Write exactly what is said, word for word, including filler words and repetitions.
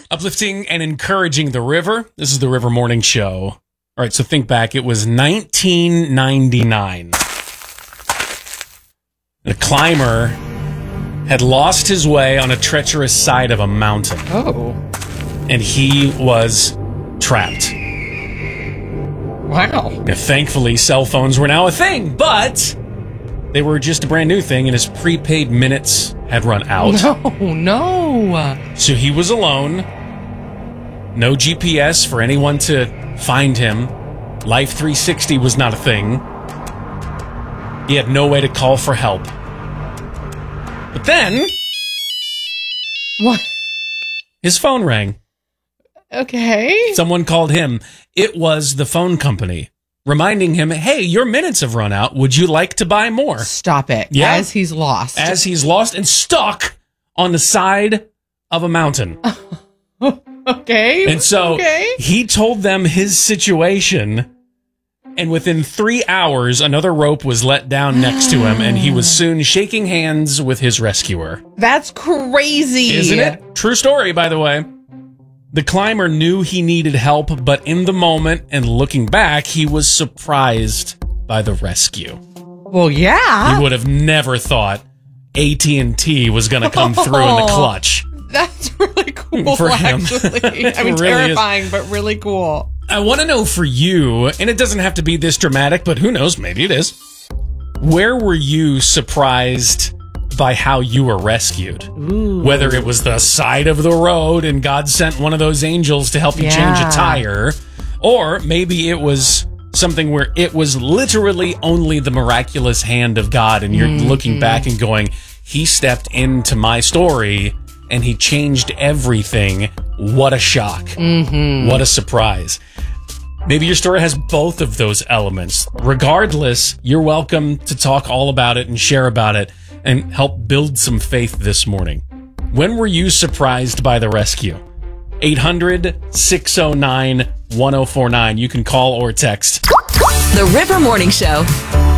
Uplifting and encouraging the river. This is the River Morning Show. All right, so think back. It was nineteen ninety-nine. The climber had lost his way on a treacherous side of a mountain. Oh. And he was trapped. Wow. Now, thankfully, cell phones were now a thing, but they were just a brand new thing, and his prepaid minutes had run out. No, no. So he was alone. No G P S for anyone to find him. Life three sixty was not a thing. He had no way to call for help. But then... What? His phone rang. Okay. Someone called him. It was the phone company, reminding him, hey, your minutes have run out. Would you like to buy more? Stop it. Yeah. As he's lost. As he's lost and stuck on the side of a mountain. Okay. And so okay. he told them his situation, and within three hours, another rope was let down next to him, and he was soon shaking hands with his rescuer. That's crazy. Isn't it? True story, by the way. The climber knew he needed help, but in the moment and looking back, he was surprised by the rescue. Well, yeah. He would have never thought A T and T was going to come through in the clutch. That's really cool, For him. actually. I mean, It really terrifying, is. But really cool. I want to know for you, and it doesn't have to be this dramatic, but who knows, maybe it is. Where were you surprised by how you were rescued? Ooh. Whether it was the side of the road and God sent one of those angels to help you Yeah. change a tire, or maybe it was something where it was literally only the miraculous hand of God, and you're mm-hmm. looking back and going, he stepped into my story and he changed everything. What a shock. Mm-hmm. What a surprise. Maybe your story has both of those elements. Regardless, you're welcome to talk all about it and share about it and help build some faith this morning. When were you surprised by the rescue? eight hundred, six oh nine, one oh four nine. You can call or text. The River Morning Show.